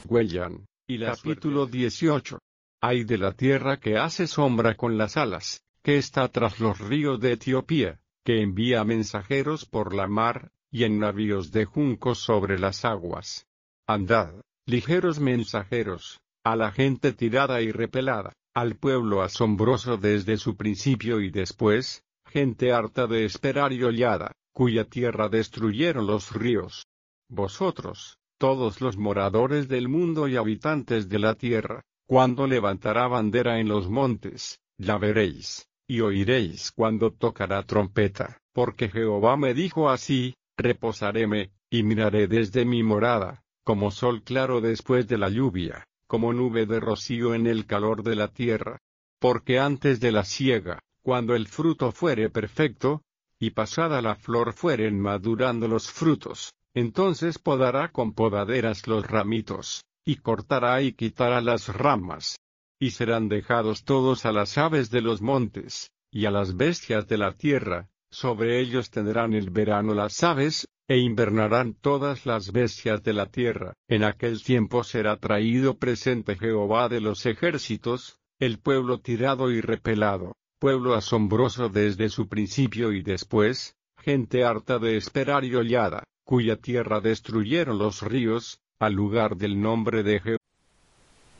huellan. Capítulo 18. Ay de la tierra que hace sombra con las alas, que está tras los ríos de Etiopía, que envía mensajeros por la mar, y en navíos de juncos sobre las aguas. Andad, ligeros mensajeros, a la gente tirada y repelada, al pueblo asombroso desde su principio y después, gente harta de esperar y hollada, cuya tierra destruyeron los ríos. Vosotros, todos los moradores del mundo y habitantes de la tierra, cuando levantará bandera en los montes, la veréis, y oiréis cuando tocará trompeta, porque Jehová me dijo así: reposaréme, y miraré desde mi morada, como sol claro después de la lluvia, como nube de rocío en el calor de la tierra. Porque antes de la siega, cuando el fruto fuere perfecto, y pasada la flor fueren madurando los frutos, entonces podará con podaderas los ramitos, y cortará y quitará las ramas. Y serán dejados todos a las aves de los montes, y a las bestias de la tierra, sobre ellos tendrán el verano las aves, e invernarán todas las bestias de la tierra. En aquel tiempo será traído presente Jehová de los ejércitos, el pueblo tirado y repelado, pueblo asombroso desde su principio y después, gente harta de esperar y hollada, cuya tierra destruyeron los ríos, al lugar del nombre de Jehová.